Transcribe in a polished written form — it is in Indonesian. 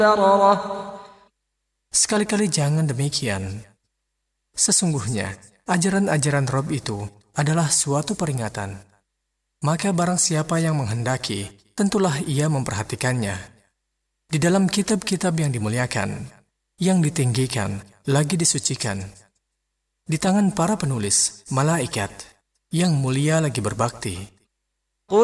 بررة. Sekali-kali jangan demikian. Sesungguhnya, ajaran-ajaran Rabb itu adalah suatu peringatan. Maka barang siapa yang menghendaki, tentulah ia memperhatikannya. Di dalam kitab-kitab yang dimuliakan, yang ditinggikan, lagi disucikan. Di tangan para penulis, malaikat, yang mulia lagi berbakti.